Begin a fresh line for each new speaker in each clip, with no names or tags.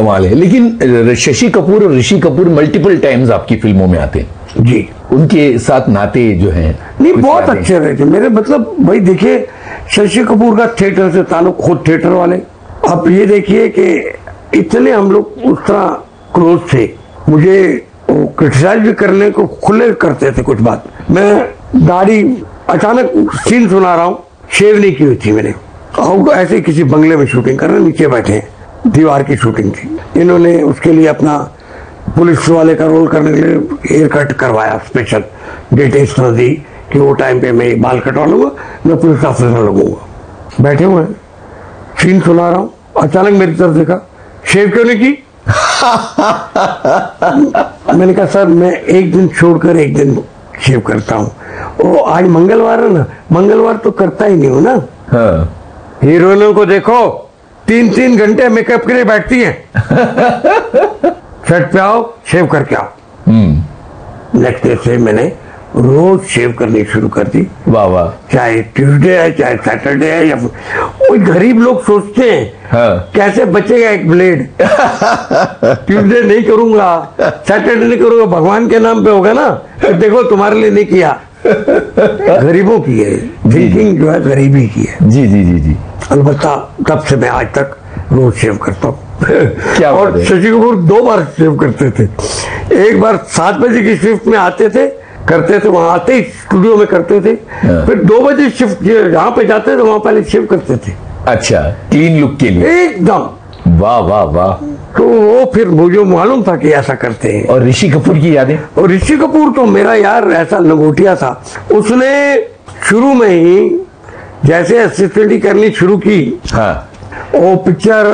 कमाल है। लेकिन शशि कपूर और ऋषि कपूर मल्टीपल टाइम्स आपकी फिल्मों में आते हैं
जी,
उनके साथ नाते जो हैं
नहीं बहुत अच्छे रहे थे मेरे। मतलब भाई देखिए, शशि कपूर का थिएटर से ताल्लुक, खुद थिएटर वाले। आप ये देखिए कि इतने हम लोग उस तरह क्लोज थे, मुझे क्रिटिसाइज भी करने को खुले करते थे कुछ बात। मैं दाढ़ी, अचानक सीन सुना रहा हूँ, शेव नहीं की हुई थी मैंने, और ऐसे किसी बंगले में शूटिंग कर रहे, नीचे बैठे हैं, दीवार की शूटिंग थी। इन्होंने उसके लिए अपना पुलिस वाले का रोल करने के लिए हेयर कट करवाया, स्पेशल डेट इस तरह दी कि वो टाइम पे मैं बाल कटवा लूंगा, मैं पुलिस ऑफिसर लगूंगा। बैठे हुए हैं, सीन सुना रहा हूँ, अचानक मेरी तरफ देखा, शेव क्यों नहीं की? मैंने कहा सर मैं एक दिन छोड़कर एक दिन शेव करता हूँ, वो आज मंगलवार है ना, मंगलवार तो करता ही नहीं हूँ ना।
हाँ।
हीरोइनों को देखो 3-3 घंटे मेकअप के लिए बैठती हैं। सेट पे आओ, शेव करके आओ। नेक्स्ट डे से मैंने रोज शेव करनी शुरू कर दी।
वाह वाह।
चाहे ट्यूसडे है, चाहे सैटरडे है, या कोई गरीब लोग सोचते हैं
हाँ।
कैसे बचेगा एक ब्लेड। ट्यूसडे नहीं करूंगा, सैटरडे नहीं करूंगा, भगवान के नाम पे होगा ना, तो देखो तुम्हारे लिए नहीं किया। गरीबों की है थिंकिंग, जो है गरीबी की है।
जी जी जी जी।
अलबत्ता तब से मैं आज तक रोज शेव करता हूँ।
क्या
और शशि कपूर 2 बार शेव करते थे। एक बार 7 बजे की शिफ्ट में आते थे, करते थे, वहां आते ही स्टूडियो में करते थे। फिर 2 बजे शिफ्ट जहां पे जाते थे वहां पहले शेव करते थे।
अच्छा, क्लीन लुक के लिए
एकदम।
वाह वाह वाह।
तो वो फिर मुझे मालूम था कि ऐसा करते हैं।
और ऋषि कपूर की यादें?
और ऋषि कपूर तो मेरा यार ऐसा लंगोटिया था, उसने शुरू में ही जैसे असिस्टेंट करनी शुरू की।
हाँ।
वो पिक्चर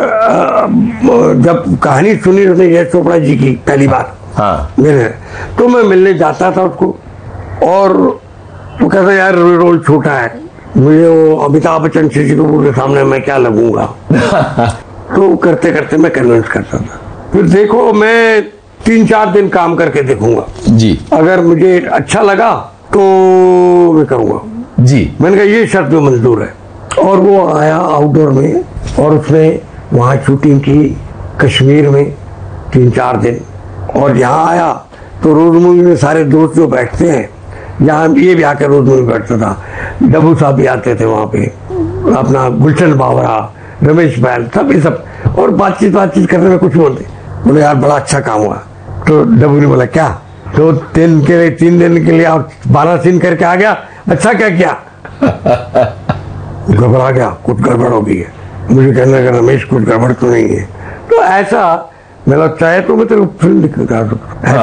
जब कहानी सुनी उसने यश चोपड़ा जी की पहली बार,
हाँ।
मेरे, तो मैं मिलने जाता था उसको, और वो कहता यार रोल छोटा है, मुझे वो अमिताभ बच्चन शशि कपूर के सामने मैं क्या लगूंगा। तो करते करते मैं कन्विंस करता था। फिर देखो मैं 3-4 दिन काम करके देखूंगा
जी,
अगर मुझे अच्छा लगा तो मैं करूंगा
जी।
मैंने कहा ये शर्त में मंजूर है। और वो आया आउटडोर में, और उसने वहां शूटिंग की कश्मीर में 3-4 दिन। और यहाँ आया तो रोज मूवी में सारे दोस्त जो बैठते हैं, यहाँ ये भी आकर रोज मूवी बैठता था, डब्बू साहब भी आते थे वहां पे, अपना गुलशन बावरा, रमेश बैल, सब ये सब, और बातचीत करने में कुछ बोलते, बोले यार बड़ा अच्छा काम हुआ। तो डब्बू ने बोला क्या, तो 3 दिन के लिए आप 12 सीन करके आ गया, अच्छा क्या किया? घबरा गया, कुछ गड़बड़ हो गई है। मुझे कहने लगा रमेश कुछ गड़बड़ तो नहीं है। तो ऐसा मैं चाहे तो मैं तेरे को फिल्म दिखा सकता।